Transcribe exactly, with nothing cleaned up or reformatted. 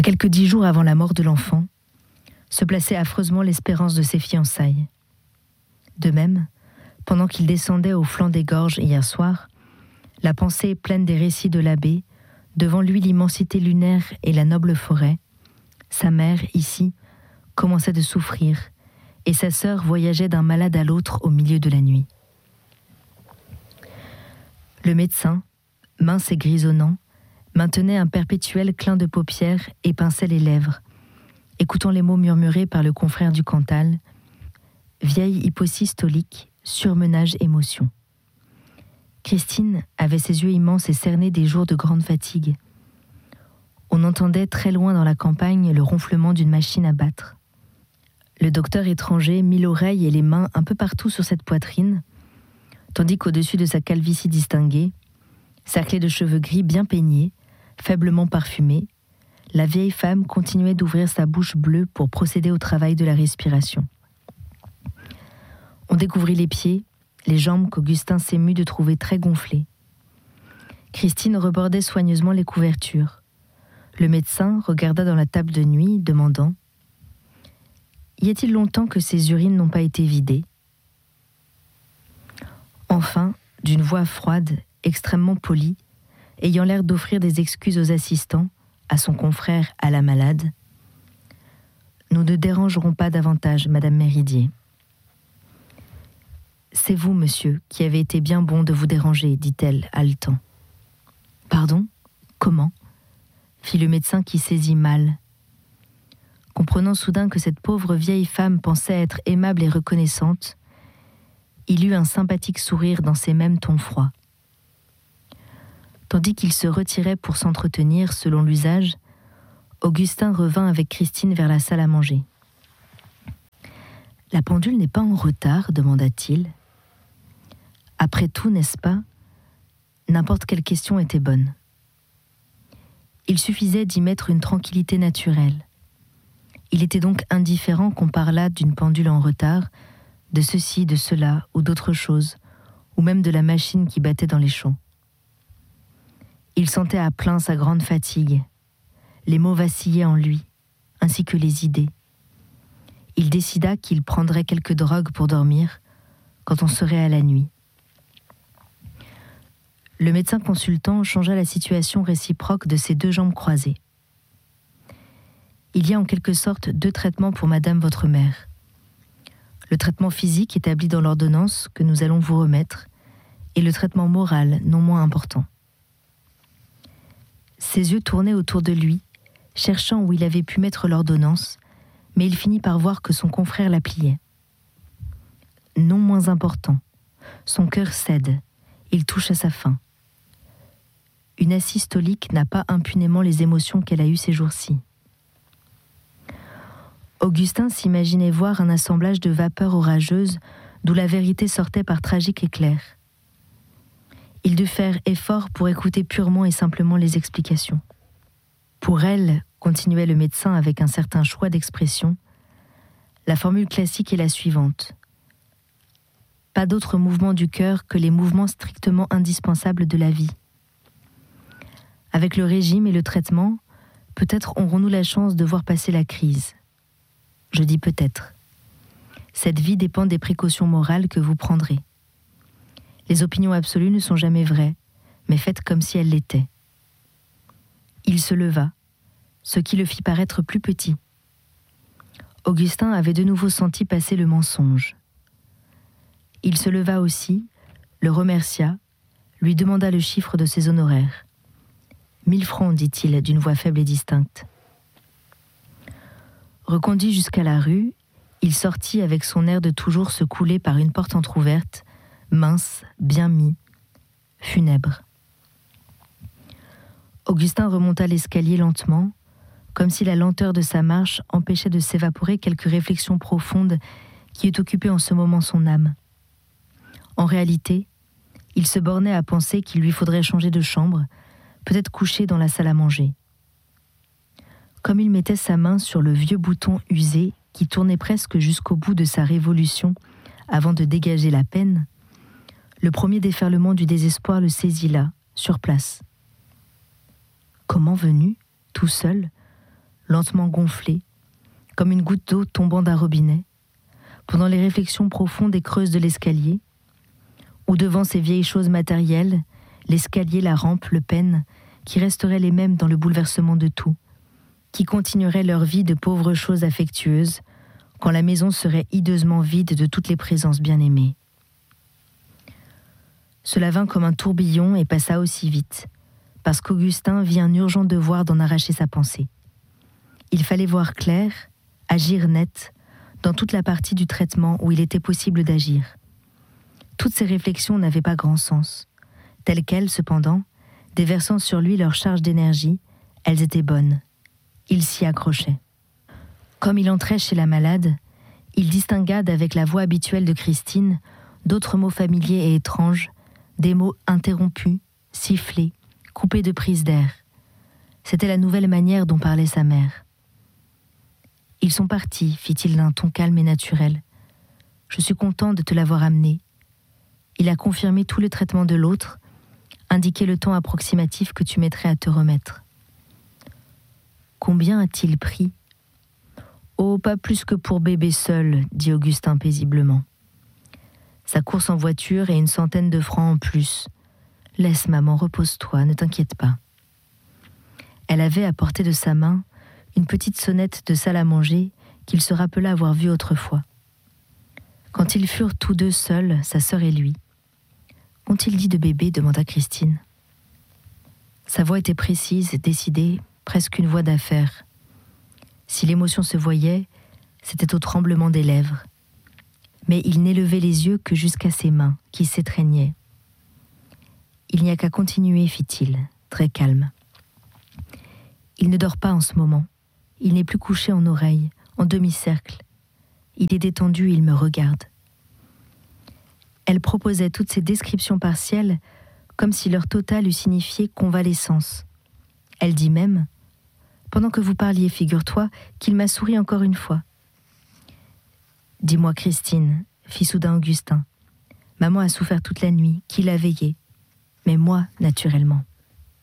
quelques dix jours avant la mort de l'enfant, se plaçait affreusement l'espérance de ses fiançailles. De même, pendant qu'il descendait au flanc des gorges hier soir, la pensée pleine des récits de l'abbé, devant lui l'immensité lunaire et la noble forêt, sa mère, ici, commençait de souffrir, et sa sœur voyageait d'un malade à l'autre au milieu de la nuit. Le médecin, mince et grisonnant, maintenait un perpétuel clin de paupières et pinçait les lèvres, écoutant les mots murmurés par le confrère du Cantal, vieille hyposystolique, surmenage émotion. Christine avait ses yeux immenses et cernés des jours de grande fatigue. On entendait très loin dans la campagne le ronflement d'une machine à battre. Le docteur étranger mit l'oreille et les mains un peu partout sur cette poitrine, tandis qu'au-dessus de sa calvitie distinguée, cerclée de cheveux gris bien peignés, faiblement parfumés, la vieille femme continuait d'ouvrir sa bouche bleue pour procéder au travail de la respiration. On découvrit les pieds, les jambes qu'Augustin s'émut de trouver très gonflées. Christine rebordait soigneusement les couvertures. Le médecin regarda dans la table de nuit, demandant « Y a-t-il longtemps que ces urines n'ont pas été vidées ?» Enfin, d'une voix froide, extrêmement polie, ayant l'air d'offrir des excuses aux assistants, à son confrère, à la malade, « Nous ne dérangerons pas davantage, Madame Méridier. » « C'est vous, monsieur, qui avez été bien bon de vous déranger, dit-elle, haletant. « Pardon ? Comment ?» fit le médecin qui saisit mal. Comprenant soudain que cette pauvre vieille femme pensait être aimable et reconnaissante, il eut un sympathique sourire dans ces mêmes tons froids. Tandis qu'il se retirait pour s'entretenir, selon l'usage, Augustin revint avec Christine vers la salle à manger. « La pendule n'est pas en retard ?» demanda-t-il. Après tout, n'est-ce pas ? N'importe quelle question était bonne. Il suffisait d'y mettre une tranquillité naturelle. Il était donc indifférent qu'on parlât d'une pendule en retard, de ceci, de cela, ou d'autre chose, ou même de la machine qui battait dans les champs. Il sentait à plein sa grande fatigue. Les mots vacillaient en lui, ainsi que les idées. Il décida qu'il prendrait quelques drogues pour dormir, quand on serait à la nuit. Le médecin consultant changea la situation réciproque de ses deux jambes croisées. Il y a en quelque sorte deux traitements pour madame votre mère. Le traitement physique établi dans l'ordonnance que nous allons vous remettre et le traitement moral non moins important. Ses yeux tournaient autour de lui, cherchant où il avait pu mettre l'ordonnance, mais il finit par voir que son confrère la pliait. Non moins important, son cœur cède, il touche à sa fin. Une asystolique n'a pas impunément les émotions qu'elle a eues ces jours-ci. Augustin s'imaginait voir un assemblage de vapeurs orageuses d'où la vérité sortait par tragiques éclairs. Il dut faire effort pour écouter purement et simplement les explications. Pour elle, continuait le médecin avec un certain choix d'expression, la formule classique est la suivante. Pas d'autre mouvement du cœur que les mouvements strictement indispensables de la vie. Avec le régime et le traitement, peut-être aurons-nous la chance de voir passer la crise. Je dis peut-être. Cette vie dépend des précautions morales que vous prendrez. Les opinions absolues ne sont jamais vraies, mais faites comme si elles l'étaient. Il se leva, ce qui le fit paraître plus petit. Augustin avait de nouveau senti passer le mensonge. Il se leva aussi, le remercia, lui demanda le chiffre de ses honoraires. Mille francs, dit-il d'une voix faible et distincte. Reconduit jusqu'à la rue, il sortit avec son air de toujours se couler par une porte entr'ouverte, mince, bien mis, funèbre. Augustin remonta l'escalier lentement, comme si la lenteur de sa marche empêchait de s'évaporer quelques réflexions profondes qui eussent occupé en ce moment son âme. En réalité, il se bornait à penser qu'il lui faudrait changer de chambre, peut-être coucher dans la salle à manger. Comme il mettait sa main sur le vieux bouton usé qui tournait presque jusqu'au bout de sa révolution avant de dégager la peine, le premier déferlement du désespoir le saisit là, sur place. Comment venu, tout seul, lentement gonflée, comme une goutte d'eau tombant d'un robinet, pendant les réflexions profondes et creuses de l'escalier, ou devant ces vieilles choses matérielles, l'escalier, la rampe, le pêne, qui resteraient les mêmes dans le bouleversement de tout, qui continueraient leur vie de pauvres choses affectueuses, quand la maison serait hideusement vide de toutes les présences bien-aimées. Cela vint comme un tourbillon et passa aussi vite, parce qu'Augustin vit un urgent devoir d'en arracher sa pensée. Il fallait voir clair, agir net, dans toute la partie du traitement où il était possible d'agir. Toutes ces réflexions n'avaient pas grand sens. Telles quelles, cependant, déversant sur lui leur charge d'énergie, elles étaient bonnes. Il s'y accrochait. Comme il entrait chez la malade, il distingua d'avec la voix habituelle de Christine d'autres mots familiers et étranges, des mots interrompus, sifflés, coupés de prises d'air. C'était la nouvelle manière dont parlait sa mère. « Ils sont partis, fit-il d'un ton calme et naturel. Je suis content de te l'avoir amené. Il a confirmé tout le traitement de l'autre, indiqué le temps approximatif que tu mettrais à te remettre. Combien a-t-il pris ? Oh, pas plus que pour bébé seul, dit Augustin paisiblement. Sa course en voiture et une centaine de francs en plus. Laisse, maman, repose-toi, ne t'inquiète pas. Elle avait à portée de sa main une petite sonnette de salle à manger qu'il se rappela avoir vue autrefois. Quand ils furent tous deux seuls, sa sœur et lui. Qu'ont-ils dit de bébé ? Demanda Christine. Sa voix était précise, décidée, presque une voix d'affaire. Si l'émotion se voyait, c'était au tremblement des lèvres. Mais il n'élevait les yeux que jusqu'à ses mains, qui s'étreignaient. Il n'y a qu'à continuer, fit-il, très calme. Il ne dort pas en ce moment. Il n'est plus couché en oreille, en demi-cercle. Il est détendu, il me regarde. Elle proposait toutes ces descriptions partielles, comme si leur total eût signifié convalescence. Elle dit même « Pendant que vous parliez, figure-toi qu'il m'a souri encore une fois. » « Dis-moi, Christine, fit soudain Augustin. Maman a souffert toute la nuit, qui l'a veillée. Mais moi, naturellement. »